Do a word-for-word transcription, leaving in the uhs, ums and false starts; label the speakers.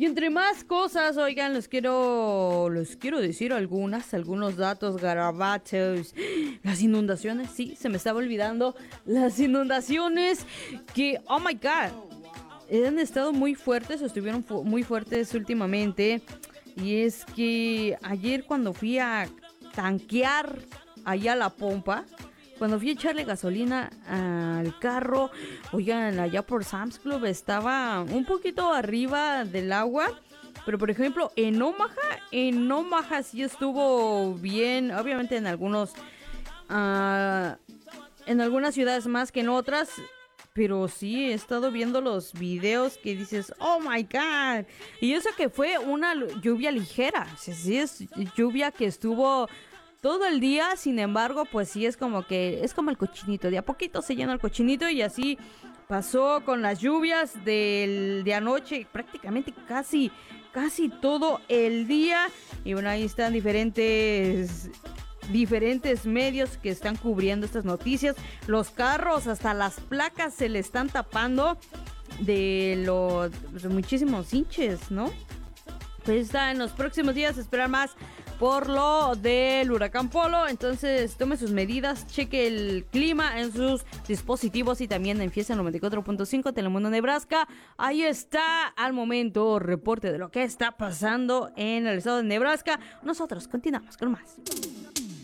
Speaker 1: Y entre más cosas, oigan, les quiero, les quiero decir algunas, algunos datos garabatos. Las inundaciones, sí, se me estaba olvidando. Las inundaciones que, oh my God, han estado muy fuertes, estuvieron fu- muy fuertes últimamente. Y es que ayer cuando fui a tanquear allá a la pompa, cuando fui a echarle gasolina al carro, oigan, allá por Sam's Club estaba un poquito arriba del agua. Pero por ejemplo, en Omaha, en Omaha sí estuvo bien. Obviamente en algunos, ah, en algunas ciudades más que en otras. Pero sí, he estado viendo los videos que dices, oh my God. Y eso que fue una lu- lluvia ligera. Sí, sí, es lluvia que estuvo todo el día. Sin embargo, pues sí es como que es como el cochinito. De a poquito se llena el cochinito y así pasó con las lluvias del, de anoche. Prácticamente casi, casi todo el día. Y bueno, ahí están diferentes diferentes medios que están cubriendo estas noticias. Los carros, hasta las placas se le están tapando de los de muchísimos hinches, ¿no? Pues está en los próximos días esperar más por lo del huracán Polo. Entonces tome sus medidas, cheque el clima en sus dispositivos y también en Fiesta noventa y cuatro punto cinco Telemundo Nebraska. Ahí está al momento reporte de lo que está pasando en el estado de Nebraska. Nosotros continuamos con más.